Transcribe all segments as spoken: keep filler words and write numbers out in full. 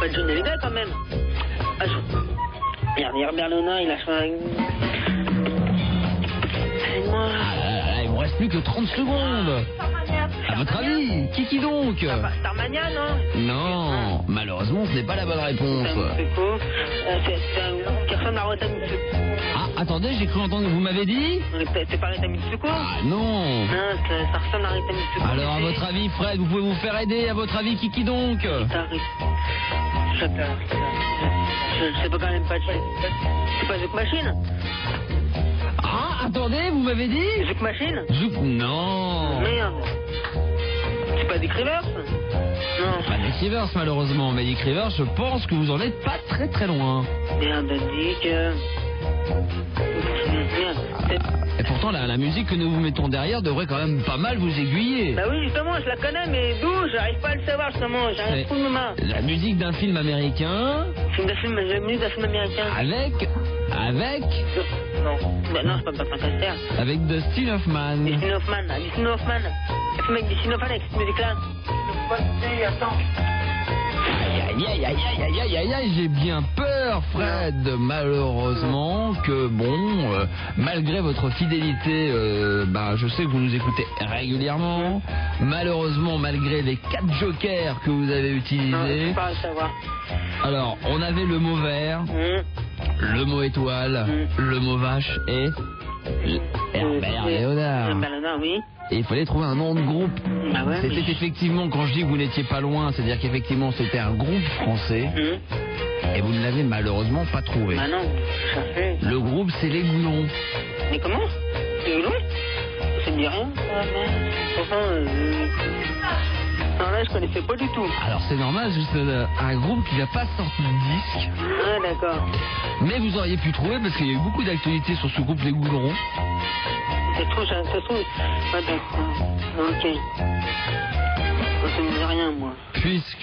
pas de Johnny Hallyday quand même. Ah, je... Regarde, Herbert Léonard, il a fait Aide-moi. Ah, là, il me reste plus que trente secondes. À votre avis, qui qui donc? Starmania, non? Non, malheureusement, ce n'est pas la bonne réponse. C'est un groupe qui ressemble à Rita Mitsuko. Ah, attendez, j'ai cru entendre que vous m'avez dit. C'est pas Rita Mitsuko? Ah non. Non, ça ressemble à Rita Mitsuko. Alors, à votre avis, Fred, vous pouvez vous faire aider? À votre avis, qui qui donc? Je sais pas quand même pas. C'est pas Zouk Machine? Ah, attendez, vous m'avez dit? Zouk Machine? Zouk, non. Merde. C'est pas Dick Rivers? Non. Pas Dick Rivers, malheureusement. Mais Dick Rivers, je pense que vous en êtes pas très très loin. Merde, Dick. Euh... Merde. Et pourtant, la, la musique que nous vous mettons derrière devrait quand même pas mal vous aiguiller. Bah oui, justement, je la connais, mais d'où? J'arrive pas à le savoir, justement. J'ai un trou de main. La musique d'un film américain. Film d'un film, la musique d'un film américain. Avec. Avec. Non, bah non, c'est pas Patrick Caster. Avec Dustin Hoffman. Dustin Hoffman, Dustin Hoffman. Le film avec Dustin Hoffman avec cette musique-là. Attends. Aïe, aïe, aïe, aïe, aïe, aïe, aïe, aïe, j'ai bien peur, Fred, malheureusement, que bon, euh, malgré votre fidélité, euh, bah, je sais que vous nous écoutez régulièrement, malheureusement, malgré les quatre jokers que vous avez utilisés. Non, je peux pas le savoir. Alors, on avait le mot vert, mmh. le mot étoile, mmh. le mot vache et Herbert Léonard. Herbert Léonard, oui. Et il fallait trouver un nom de groupe. Bah ouais, c'était mais... effectivement, quand je dis que vous n'étiez pas loin, c'est-à-dire qu'effectivement c'était un groupe français. Mmh. Et vous ne l'avez malheureusement pas trouvé. Bah non, ça fait. Le groupe, c'est les Goulons. Mais comment? Les Goulons? Ça me dit rien. Ah, enfin, euh... non, là je connaissais pas du tout. Alors c'est normal, c'est juste euh, un groupe qui n'a pas sorti de disque. Ah d'accord. Mais vous auriez pu trouver parce qu'il y a eu beaucoup d'actualités sur ce groupe les Goulons. Ça se trouve, ça se trouve. Ah d'accord. Ok. Ça me dit rien, moi. Puisque...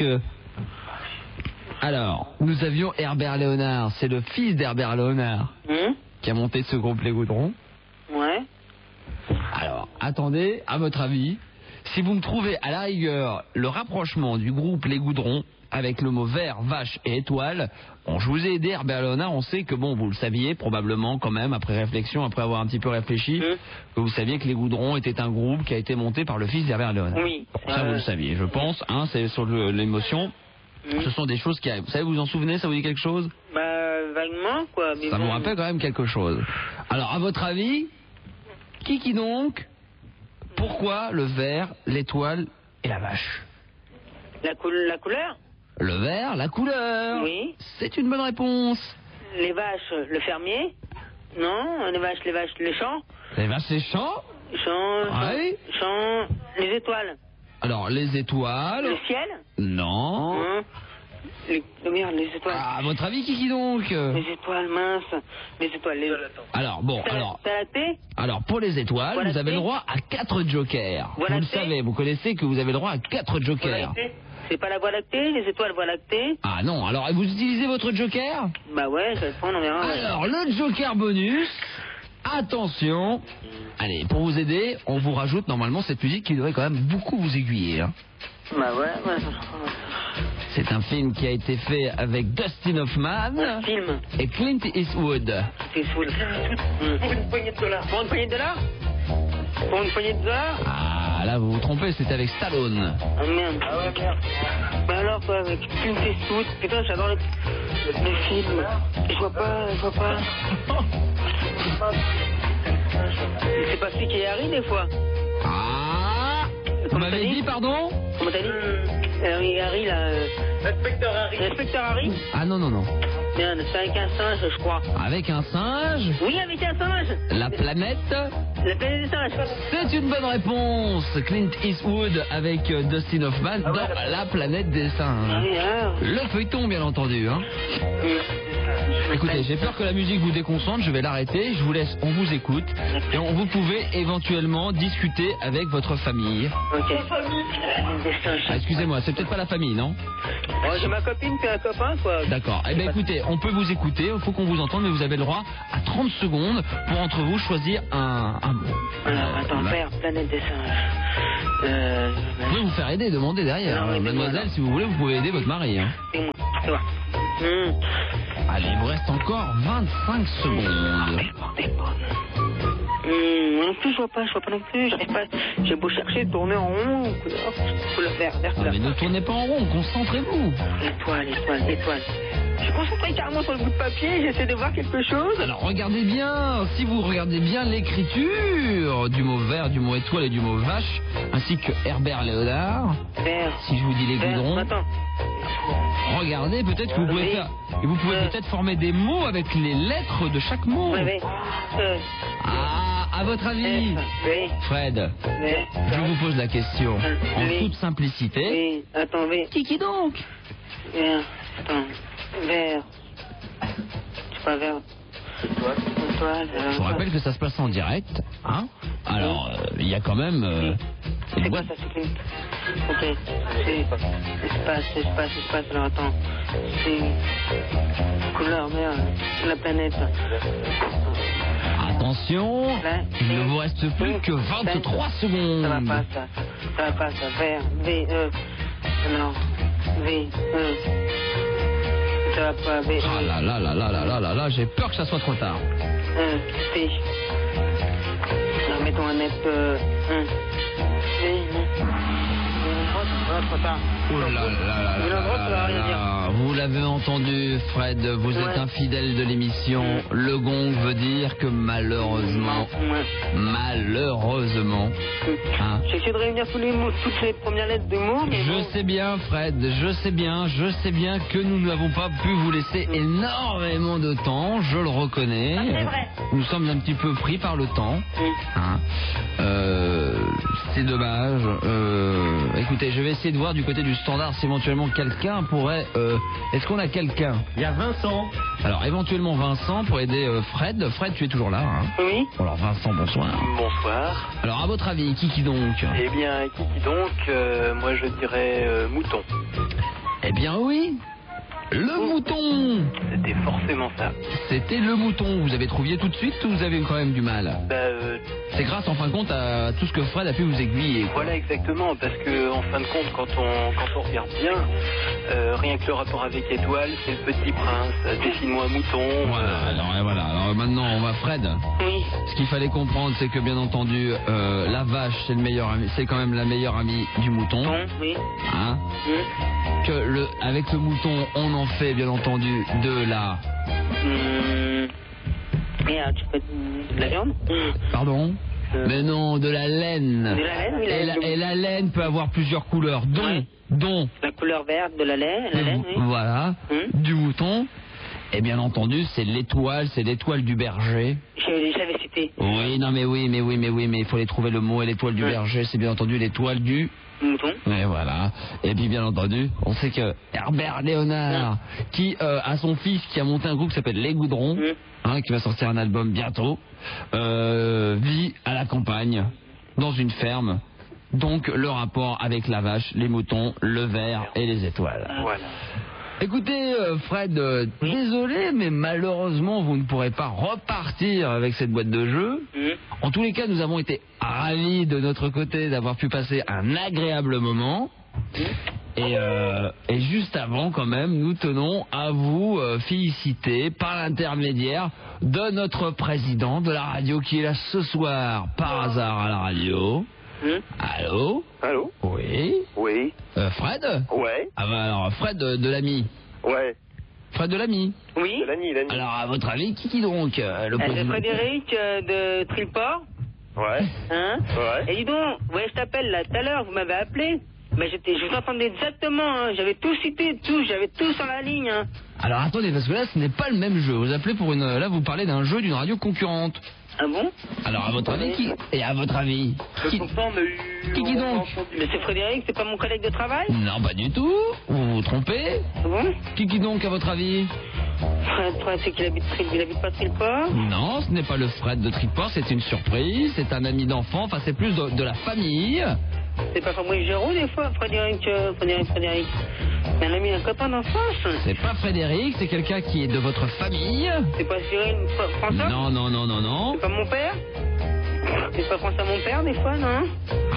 Alors, nous avions Herbert Léonard, c'est le fils d'Herbert Léonard mmh. qui a monté ce groupe Les Goudrons. Ouais. Alors, attendez, à votre avis, si vous me trouvez à la rigueur le rapprochement du groupe Les Goudrons avec le mot vert, vache et étoile, bon, je vous ai aidé, Herbert Léonard, on sait que bon, vous le saviez probablement quand même, après réflexion, après avoir un petit peu réfléchi, mmh. que vous saviez que Les Goudrons était un groupe qui a été monté par le fils d'Herbert Léonard. Oui. Bon, ça, euh... vous le saviez, je pense, hein, c'est sur le, l'émotion. Mmh. Ce sont des choses qui arrivent. Vous savez, vous vous en souvenez, ça vous dit quelque chose? Bah, vaguement, quoi. Mais ça bon... vous rappelle quand même quelque chose. Alors, à votre avis, qui qui donc? Pourquoi le vert, l'étoile et la vache? La, coul- la couleur? Le vert, la couleur. Oui. C'est une bonne réponse. Les vaches, le fermier? Non, les vaches, les vaches, les champs? Les vaches, les champs? Champs, oui. champs, les étoiles. Alors, les étoiles. Le ciel? Non. Hein? Les... Oh, merde, les étoiles. Ah, à votre avis, qui qui donc? Les étoiles, mince. Les étoiles, les... Alors, bon, T'as alors... T'as la thé? Alors, pour les étoiles, voilà vous avez le droit à quatre jokers. Voilà vous le savez, vous connaissez que vous avez le droit à quatre jokers. C'est pas la Voie lactée, les étoiles Voie lactée? Ah non, alors, vous utilisez votre joker? Bah ouais, je vais le prendre, on verra. Alors, le joker bonus... Attention. Allez, pour vous aider, on vous rajoute normalement cette musique qui devrait quand même beaucoup vous aiguiller. Hein. Bah ouais, ouais. C'est un film qui a été fait avec Dustin Hoffman un film. et Clint Eastwood. Eastwood. Mmh. Pour une poignée de dollars. Pour une poignée de dollars? Pour une poignée de dollars? Ah, là vous vous trompez, c'était avec Stallone. Ah merde. Ah ouais, merde. Bah alors quoi, avec Clint Eastwood, putain, j'adore les, les films. Je vois pas, je vois pas. C'est pas celui qui est Harry des fois. Ah. Vous m'avez dit, pardon? Comment t'as dit? Harry, Harry là. Euh... L'inspecteur Harry. L'inspecteur Harry? Ah non, non, non. Merde, c'est avec un singe, je crois. Avec un singe? Oui, avec un singe. La planète? La planète des singes. C'est une bonne réponse. Clint Eastwood avec Dustin Hoffman ah ouais, dans la... la planète des singes. Oui, alors. Le feuilleton, bien entendu. Hein. Oui. Écoutez, j'ai peur que la musique vous déconcentre, je vais l'arrêter, je vous laisse, on vous écoute, et on, vous pouvez éventuellement discuter avec votre famille. Ok. Ah, excusez-moi, c'est peut-être pas la famille, non? Oh, j'ai ma copine puis un copain, quoi. D'accord. Eh bien, écoutez, on peut vous écouter, il faut qu'on vous entende, mais vous avez le droit à trente secondes pour entre vous choisir un, un mot. Alors, attends, là. Vert, planète des singes. Euh... Vous pouvez vous faire aider, demander derrière. Non, Mademoiselle, si vous voulez, vous pouvez aider votre mari. Hein. c'est bon. Mmh. Allez, il vous reste encore vingt-cinq secondes. Hum, non plus, je vois pas, je vois pas non plus, j'arrive pas. J'ai beau chercher, tourner en rond, couleur, couleur vert, vert, Non, couleur. mais ne tournez pas en rond, concentrez-vous. Étoile, étoile, étoile. Je suis concentré carrément sur le bout de papier, j'essaie de voir quelque chose. Alors regardez bien, si vous regardez bien l'écriture du mot vert, du mot étoile et du mot vache, ainsi que Herbert Léonard, Vert, si je vous dis les vert, goudrons, attends. regardez, peut-être que vous pouvez Oui. faire, et vous pouvez Euh. peut-être former des mots avec les lettres de chaque mot. Ouais, ouais. Euh, Ah, à votre avis, F, oui, Fred, V, je vous pose la question, en Oui. toute simplicité. oui, attends, V, Qui qui donc? vert, attends, vert. C'est pas vert. Étoile, étoile. Je vous rappelle que ça se passe en direct, hein. Alors, euh, il y a quand même euh, une C'est quoi boîte. ça, c'est une... Ok, c'est espace, espace, espace, alors attends. C'est couleur, merde, la planète. Attention, Là, il ne c'est- vous reste plus que vingt-trois secondes. Ça va pas, ça. Ça va pas, ça. Vert, V, E. Non, V, E. Ça va pas, V, Ah E. là là là là là là là là, j'ai peur que ça soit trop tard. un, P. Alors, mettons un F, euh, un. V, un. Oh, trop tard. Oh là là là là Mais là l'endroit, ça va là rien dire. là. Vous l'avez entendu, Fred, vous êtes Ouais. un fidèle de l'émission. Le gong veut dire que malheureusement, Ouais. malheureusement, hein, J'ai essayé de réunir tous les mots, toutes les premières lettres de mots, mais je bon. sais bien, Fred, je sais bien, je sais bien que nous n'avons pas pu vous laisser énormément de temps, je le reconnais. Ah, c'est vrai. Nous sommes un petit peu pris par le temps. Hum. Hein. Euh, c'est dommage. Euh, écoutez, je vais essayer de voir du côté du standard si éventuellement quelqu'un pourrait... euh, Est-ce qu'on a quelqu'un? Il y a Vincent. Alors éventuellement Vincent pour aider euh, Fred. Fred, tu es toujours là, hein? Oui. Bon, alors Vincent, bonsoir. Bonsoir. Alors à votre avis, qui qui donc? Eh bien, Kiki donc, euh, moi je dirais euh, mouton. Eh bien oui, le mouton. C'était forcément ça. C'était le mouton. Vous avez trouvé tout de suite ou vous avez quand même du mal? Bah, euh, C'est grâce en fin de compte à tout ce que Fred a pu vous aiguiller. quoi. voilà exactement, parce que en fin de compte, quand on, quand on regarde bien, euh, rien que le rapport avec étoile, c'est le petit prince, euh, dessine-moi un mouton. Voilà, alors, et voilà. Alors maintenant, on va Fred. Oui. Ce qu'il fallait comprendre, c'est que bien entendu, euh, la vache, c'est le meilleur ami, c'est quand même la meilleure amie du mouton. Bon, oui. Hein, Hum. que le, avec le mouton, on en fait bien entendu de la. Hum. Et alors, tu fais de la viande? Pardon. Euh. Mais non, de la laine. De la laine, oui, la Et laine. la, et la laine peut avoir plusieurs couleurs, dont, Ouais. dont La couleur verte de la laine, la laine, oui. voilà, Hum. du mouton. Et bien entendu, c'est l'étoile, c'est l'étoile du berger. Je, je l'avais cité. Oui, non mais oui, mais oui, mais oui, mais il faut les trouver le mot. Et l'étoile du Ouais. berger, c'est bien entendu l'étoile du. Mouton. Et voilà. Et puis bien entendu, on sait que Herbert Léonard, qui euh, a son fils qui a monté un groupe qui s'appelle Les Goudrons, Mm. hein, qui va sortir un album bientôt, euh, vit à la campagne, dans une ferme. Donc le rapport avec la vache, les moutons, le verre et les étoiles. Voilà. Écoutez, euh, Fred, euh, désolé, mais malheureusement, vous ne pourrez pas repartir avec cette boîte de jeu. Hum. En tous les cas, nous avons été ravis de notre côté d'avoir pu passer un agréable moment. Et, euh, et juste avant, quand même, nous tenons à vous euh, féliciter par l'intermédiaire de notre président de la radio qui est là ce soir par hasard à la radio. Hum. Allô? Allô? Oui? Oui. Euh, Fred? Ouais. Ah bah alors, Fred de, de l'ami. Ouais. Fred de l'ami. Oui. C'est Lani, Lani. Alors, à votre avis, qui qui donc euh, le Euh, C'est président? Frédéric euh, de Trilport. Ouais. Hein? Ouais. Et dis donc, ouais, je t'appelle là tout à l'heure, vous m'avez appelé. Mais j'étais, je vous entendais exactement, hein. J'avais tout cité, tout, j'avais tout sur la ligne. Hein. Alors attendez, parce que là, ce n'est pas le même jeu. Vous appelez pour une. Là, vous parlez d'un jeu d'une radio concurrente. Ah bon? Alors, à votre avis, qui. Et à votre avis qui... Pourtant, on a eu... Qui qui on a donc entendu- Mais c'est Frédéric, c'est pas mon collègue de travail? Non, pas du tout. Vous vous trompez. Ah bon? Qui qui donc, à votre avis Fred, Fred, c'est qu'il habite, Tri- il habite pas Trilport? Non, ce n'est pas le Fred de Triport, c'est une surprise. C'est un ami d'enfant. Enfin, c'est plus de, de la famille. C'est pas Fabrice Géraud des fois, Frédéric, euh, Frédéric, Frédéric. C'est un ami, un copain d'enfance. C'est pas Frédéric, c'est quelqu'un qui est de votre famille. C'est pas Cyril Fra- François? Non, non, non, non, non. C'est pas mon père? C'est pas François mon père des fois, non?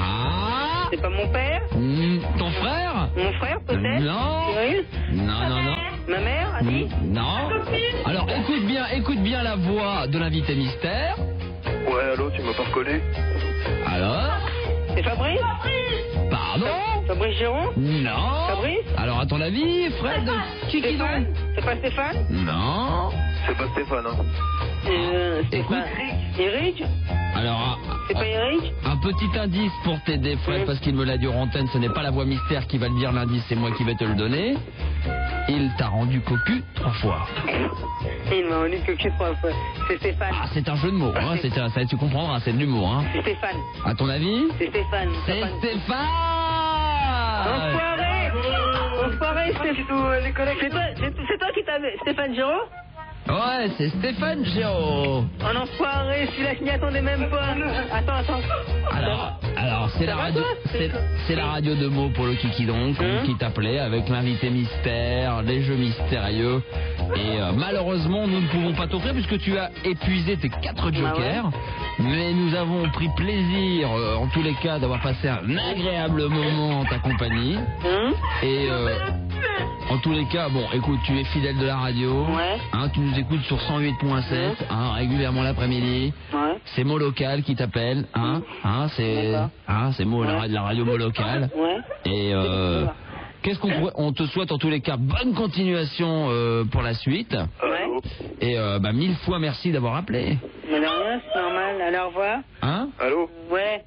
Ah C'est pas mon père? Hmm, ton frère Mon frère peut-être? Non. Cyril? Non, non, non. Vas-y. Non. Alors écoute bien, écoute bien la voix de l'invité mystère. Ouais, allô, tu m'as pas reconnu? Alors? C'est Fabrice? Pardon? Fabrice Géron? Non. Fabrice? Alors à ton avis, Fred? Qui qui donc? Stéphane? C'est pas Stéphane? Non. C'est pas Stéphane, hein? Euh, Stéphane. Eric? Alors, C'est pas Eric? un petit indice pour t'aider, Fred, Oui. parce qu'il me l'a dit en antenne, ce n'est pas la voix mystère qui va le dire l'indice, c'est moi qui vais te le donner. Il t'a rendu cocu trois fois. Il m'a rendu cocu trois fois. C'est Stéphane. Ah, c'est un jeu de mots, hein, c'est, ça, tu comprendras, c'est de l'humour. Hein. C'est Stéphane. À ton avis? C'est Stéphane. C'est Stéphane. Stéphane. Enfoiré! Enfoiré, Stéphane. C'est toi, c'est, c'est toi qui t'avais. Stéphane Giraud? Ouais, c'est Stéphane Géraud. Un enfoiré, celui-là, je m'y attendais même pas. Attends, attends. Alors, alors c'est Ça la va, radio, toi c'est, c'est la radio de mots pour le Kiki donc Hein qui t'appelait avec l'invité mystère, les jeux mystérieux. Et euh, malheureusement, nous ne pouvons pas t'offrir puisque tu as épuisé tes quatre jokers. Mais nous avons pris plaisir, euh, en tous les cas, d'avoir passé un agréable moment en ta compagnie. Hein? Et euh, en tous les cas, bon, écoute, tu es fidèle de la radio. Ouais. Hein, tu nous écoutes sur cent huit virgule sept, hein, régulièrement l'après-midi. Ouais. C'est Mot Local qui t'appelle, hein, hein, c'est, D'accord. hein, c'est Mot, la, Ouais. la radio Mot Local. Ouais. Et euh, qu'est-ce qu'on pourrait, on te souhaite en tous les cas bonne continuation euh, pour la suite. Allô? Et euh, bah mille fois merci d'avoir appelé. Mais de rien, c'est normal. Allez, au revoir. Hein? Allô? Ouais.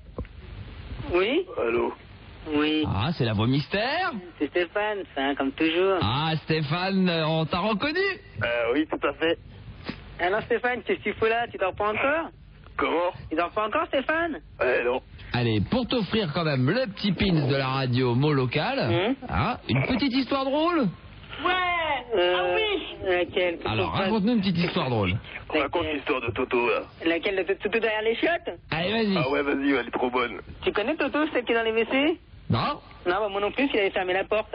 Oui? Allô? Oui. Ah, c'est la voix mystère. C'est Stéphane, ça, comme toujours. Ah, Stéphane, euh, on t'a reconnu. Euh, oui, tout à fait. Alors, Stéphane, qu'est-ce que tu fous là? Tu dors pas encore? Comment? Tu dors pas encore, Stéphane? Eh non. Allez, pour t'offrir quand même le petit pins de la radio Mot Local, Hum. hein, une petite histoire drôle. Euh, ah oui. Laquelle? Qu'est-ce Alors, qu'on passe? raconte-nous une petite histoire drôle. Raconte l'histoire de Toto, là. Laquelle? De Toto derrière les chiottes? Allez, vas-y. Ah ouais, vas-y, elle est trop bonne. Tu connais Toto, celle qui est dans les W C? Non? Non, bah, moi non plus, il avait fermé la porte.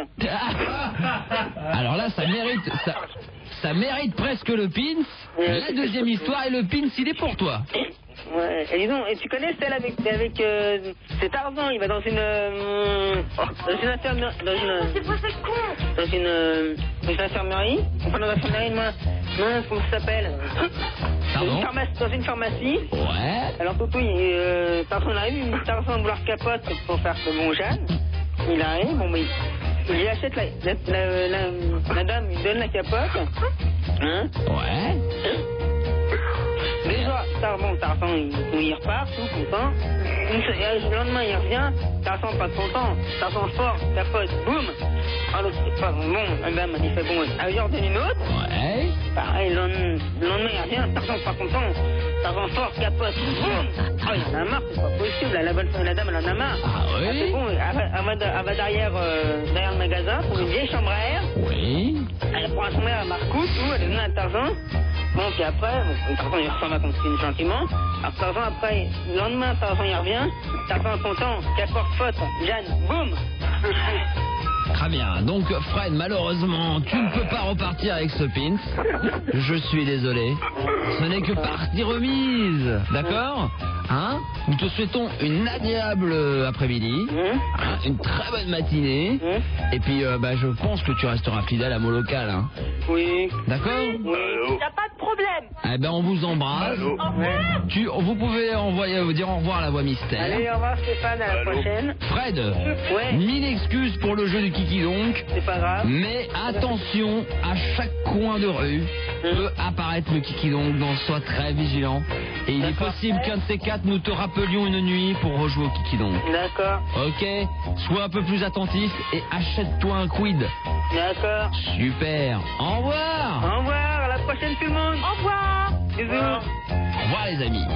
Alors là, ça mérite, ça, ça mérite presque le pins. La deuxième histoire et le pins, il est pour toi. Ouais, et dis donc, et tu connais celle avec, avec euh, c'est Tarzan, il va dans une, euh, dans une infirmerie, dans une, dans une, euh, dans une infirmerie, enfin dans une infirmerie, moi, non, comment ça s'appelle? Dans Pardon? une pharmacie, dans une pharmacie. Ouais. Alors Toto, il, euh, Tarzan arrive, il dit Tarzan vouloir capote pour faire le bon Jeanne. Il arrive, bon, mais il, il lui achète la, la, la, la, la dame, il donne la capote. Hein? Ouais. Déjà, Tarzan, Tarzan, il, il repart, tout content. Une se- et le lendemain, il revient, Tarzan pas content. Tarzan fort, capote, boum. Alors, c'est pas bon, la dame, elle fait bon, elle lui ordonne une autre. Ouais. Pareil, le lendemain, le lendemain, il revient, Tarzan pas content. Tarzan fort, capote, boum. Oh, il en a marre, c'est pas possible, la, la, la dame, elle en a marre. Ah oui. Elle fait bon, elle va, elle va, elle va derrière, euh, derrière le magasin, pour une vieille chambre à air. Oui. Elle prend à son mère, elle marque tout, elle donne à Tarzan. Bon, puis après, bon, Tarzan il ressemble à continue gentiment. Alors Tarzan, après, le lendemain, Tarzan il revient. Tarzan content, qu'apporte faute, Jeanne, boum. Très bien. Donc, Fred, malheureusement, tu ne peux pas repartir avec ce pins. Je suis désolé. Ce n'est que partie remise. D'accord? Hein? Nous te souhaitons une agréable après-midi. Hum, Hein, une très bonne matinée. hum. Et puis, euh, bah, je pense que tu resteras fidèle à Mot Local. Hein. Oui. D'accord? Oui. Allô? T'as pas de problème. Eh ben, on vous embrasse. Allô? Ouais. Tu, vous pouvez envoyer, vous dire au revoir à la voix mystère. Allez, au revoir Stéphane, à la Allô? prochaine. Fred, Ouais. mille excuses pour le jeu du Kiki donc. C'est pas grave. Mais attention, à chaque coin de rue peut apparaître le Kiki donc, donc sois très vigilant. Et il est D'accord. possible qu'un de ces quatre, nous te rappelions une nuit pour rejouer au Kiki donc. D'accord. Ok? Sois un peu plus attentif et achète-toi un quid. D'accord. Super. Au revoir. Au revoir, à la prochaine tout le monde. Au revoir. Bisous. Au revoir les amis.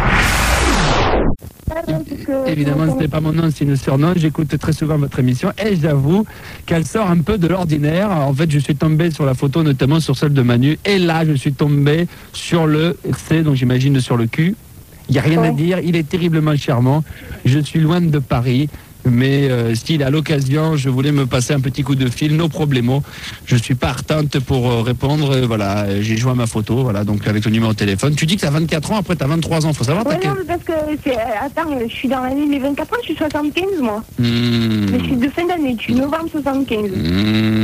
Évidemment, ce n'est pas mon nom, c'est une surnom. J'écoute très souvent votre émission et j'avoue qu'elle sort un peu de l'ordinaire. En fait, je suis tombé sur la photo, notamment sur celle de Manu. Et là, je suis tombé sur le C, donc j'imagine sur le cul. Il n'y a rien à dire. Il est terriblement charmant. Je suis loin de Paris. Mais euh, s'il a l'occasion, je voulais me passer un petit coup de fil, no problemo. Je suis partante pour euh, répondre. Euh, voilà, j'ai joint ma photo, voilà, donc avec le numéro de téléphone. Tu dis que tu as vingt-quatre ans, après tu as vingt-trois ans. Faut savoir, Ouais, t'as non, mais parce que c'est. Attends, je suis dans l'année des vingt-quatre ans, je suis soixante-quinze, moi. Hmm. Je suis de fin d'année, je suis novembre soixante-quinze. Mmh,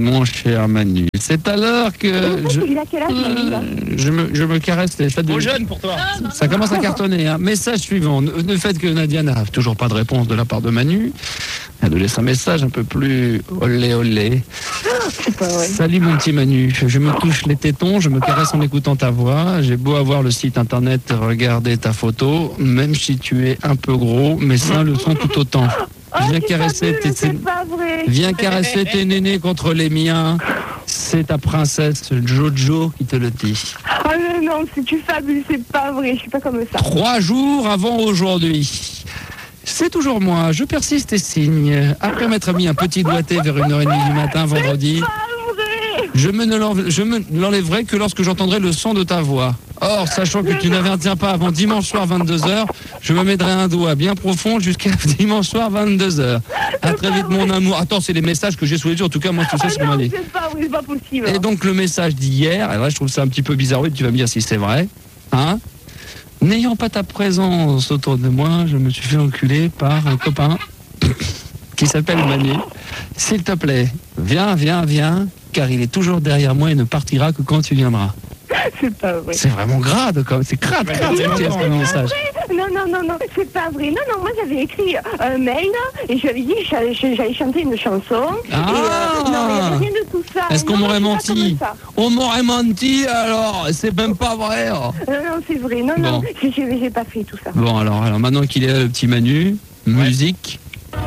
mon cher Manu. C'est à l'heure que je, Il a quel âge, Manu, là je, me, je me caresse les cheveux. Trop jeune pour toi. Ça commence à cartonner. Hein. Message suivant. Le fait que Nadia n'a toujours pas de réponse de la part de Manu, elle nous laisse un message un peu plus olé olé. C'est pas vrai. Salut mon petit Manu, je me touche les tétons, je me caresse en écoutant ta voix. J'ai beau avoir le site internet, regarder ta photo, même si tu es un peu gros, mes seins le sont tout autant. Oh, Viens c'est caresser fabuleux, tes, c'est pas vrai. viens caresser tes nénés contre les miens. C'est ta princesse Jojo qui te le dit. Oh non, non, c'est du fabuleux, c'est pas vrai, je suis pas comme ça. Trois jours avant aujourd'hui. C'est toujours moi, je persiste et signe. Après m'être mis un petit doigté vers une heure et demie du matin vendredi, Pas vrai. je me ne l'enlè- je me l'enlèverai que lorsque j'entendrai le son de ta voix. Or, sachant que tu n'interviens pas avant dimanche soir vingt-deux heures, je me mettrai un doigt bien profond jusqu'à dimanche soir vingt-deux heures. À très vite mon amour. Attends, c'est les messages que j'ai sous les yeux, en tout cas moi tout ça Ah c'est ce qu'on m'a non, dit. c'est pas vrai, c'est pas possible. Et donc le message d'hier, et là je trouve ça un petit peu bizarre, oui, tu vas me dire si c'est vrai, hein. N'ayant pas ta présence autour de moi, je me suis fait enculer par un copain qui s'appelle Manu. S'il te plaît, viens, viens, viens, car il est toujours derrière moi et ne partira que quand tu viendras. C'est pas vrai. C'est vraiment grave, comme c'est crade, crade, c'est c'est ce message. Non, non, non, non, c'est pas vrai. Non, non, moi j'avais écrit un mail et je lui avais dit que j'allais, j'allais chanter une chanson. Ah. Et, euh, non, mais il y avait rien de tout ça. Est-ce qu'on Non, m'aurait je suis pas menti comme ça. On m'aurait menti alors, c'est même pas vrai. oh. Non, non, c'est vrai. Non, non, Bon. j'ai, j'ai, j'ai pas fait tout ça. Bon alors, alors maintenant qu'il est là, le petit Manu, musique.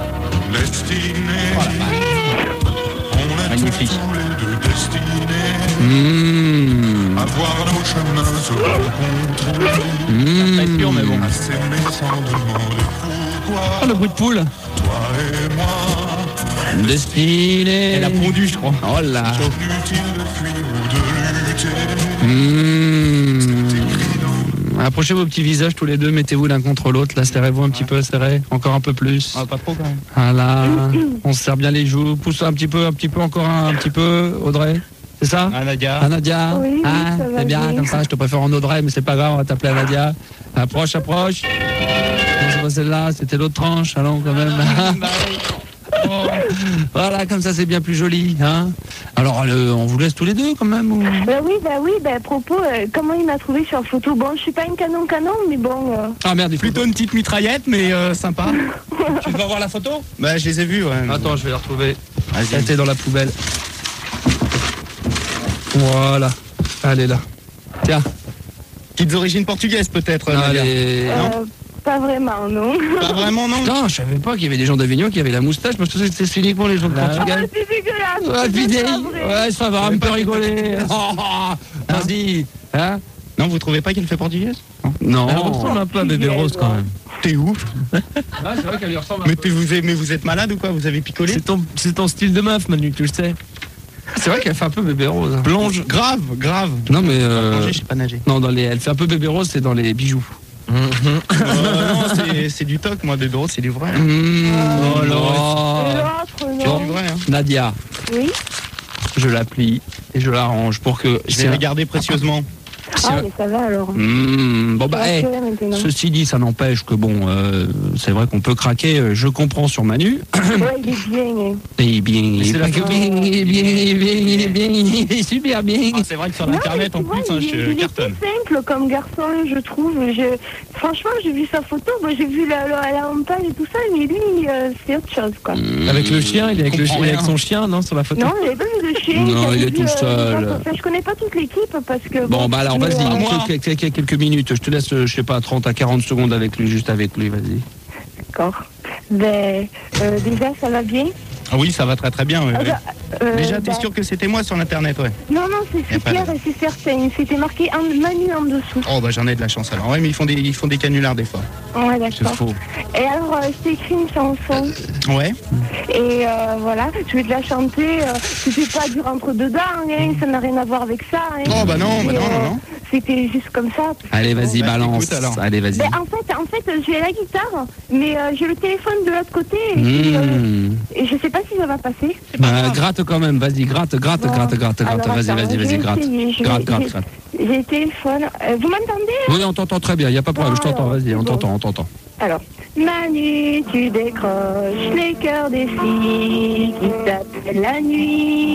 Magnifique. Mmh. Avoir nos chemins se rencontrer. Mmh. Pas sûr, mais bon. À s'aimer sans demander pourquoi. Oh, le bruit de poule. Toi et moi, Destiné. Elle a pondu, je crois. Oh là. inutile de fuir ou de lutter. Mmh. Approchez vos petits visages tous les deux, mettez-vous l'un contre l'autre, là serrez-vous un petit peu, serrez, encore un peu plus. Ah, pas trop quand même. Voilà, on se serre bien les joues, pousse un petit peu, un petit peu, encore un, un petit peu, Audrey, c'est ça? Ah, Nadia. Ah, Nadia, Oui, oui, ah, ça va c'est bien, bien. comme ça, je te préfère en Audrey, mais c'est pas grave, on va t'appeler Nadia. Approche, approche. Non, c'est pas celle-là, c'était l'autre tranche, allons quand même. Bah oui. Oh. Voilà, comme ça c'est bien plus joli, hein. Alors, le- on vous laisse tous les deux quand même ou... Bah oui, bah oui, bah à propos, euh, comment il m'a trouvé sur photo? Bon, je suis pas une canon canon, mais bon. euh, Ah merde, il faut... Plutôt une petite mitraillette, mais euh, sympa. Tu veux voir la photo? Bah, je les ai vus, ouais. Attends, je vais la retrouver. Vas-y. Elle était dans la poubelle. Voilà, elle est là. Tiens, Petites origines portugaises, peut-être, Nadia. allez. euh, pas vraiment, non. Pas vraiment, non? Non, je savais pas qu'il y avait des gens d'Avignon qui avaient la moustache, parce que c'était uniquement les gens de Ah, Portugal. c'est dégueulasse. Ouais, c'est puis des- pas vrai. ouais, ça va, un peu rigoler. Oh, oh, vas-y, hein? Non, vous trouvez pas qu'elle fait portugaise? Non, Elle ressemble un peu à Bébé Rose quand même. T'es ouf. Ah, c'est vrai qu'elle lui ressemble Mais, t'es- vous, êtes- mais vous êtes malade ou quoi? Vous avez picolé? C'est ton, c'est ton style de meuf, Manu, tu le sais. C'est vrai qu'elle fait un peu Bébé Rose. hein. Plonge. Grave, grave. Non, mais. euh, Plonger, je sais pas nager. Non, dans les, elle fait un peu Bébé Rose, c'est dans les bijoux. Euh, non, c'est- c'est du toc, moi, de drôle, c'est du vrai. Mmh, Oh, Et là. l'autre, C'est non. du vrai, hein. Nadia, Oui. je la plie et je l'arrange pour que. Je vais la garder précieusement. Ah, mais ça va alors. Mmh, bon bah, Ça va hey, très bien maintenant. ceci dit, ça n'empêche que bon, euh, c'est vrai qu'on peut craquer. euh, Je comprends sur Manu. Ouais, il est bien. hein. Il est bien, il est c'est la pas que fin. bien, il est bien, il est bien, il est bien, il est super bien. Ah, c'est vrai que sur Non, l'internet, mais en tu plus, vois, hein, il, est- je il est cartonne. tout simple comme garçon, je trouve. Je... Franchement, j'ai vu sa photo, bon, j'ai vu la, la, la lampade et tout ça, mais lui, euh, c'est autre chose, quoi. Avec le chien, il est avec le chien- avec son chien, non, sur la photo. Non, j'avais pas vu de chien. Non, j'avais il est vu, tout euh, seul. enfin, je connais pas toute l'équipe parce que. Bon bah alors mais, vas-y, euh, moi. quelques, quelques- quelques minutes, je te laisse, euh, je sais pas, trente à quarante secondes avec lui, juste avec lui, vas-y. D'accord. Ben, euh, déjà, ça va bien. Ah oui, ça va très très bien. ouais, Ah, ouais. bah, euh, Déjà, t'es bah, sûr que c'était moi sur l'internet, ouais. Non, non, c'est Y a c'est pas clair de- et c'est certain. C'était marqué en, Manu en dessous. Oh bah j'en ai de la chance alors. Ouais, mais ils font des, ils font des canulars des fois. Ouais, C'est d'accord. faux. Et alors, euh, j'ai écrit une chanson. Ouais. Et euh, voilà, je vais te la chanter. Euh, c'était pas du rentre-dedans, hein, ça n'a rien à voir avec ça. Hein. Oh bah non, bah C'était, non, non, euh, non. C'était juste comme ça. Allez, vas-y, bah, balance. écoute, alors. Allez, vas-y. Ben, en fait, en fait, j'ai la guitare, mais euh, j'ai le téléphone de l'autre côté. Et, puis, euh, Mmh. et je sais pas si ça va passer. Bah, gratte quand même, vas-y, gratte, gratte, Bon, gratte, gratte, gratte, alors, vas-y, attends, vas-y, je vas-y, vais gratte. essayer, je Gratte, vais- gratte, j'ai- gratte. J'ai le téléphone. Euh, vous m'entendez? Oui, on t'entend très bien, il n'y a pas de problème, je t'entends, Alors, vas-y, on bon. t'entend, on t'entend. Alors, Manu, tu décroches les cœurs des filles qui t'appellent la nuit.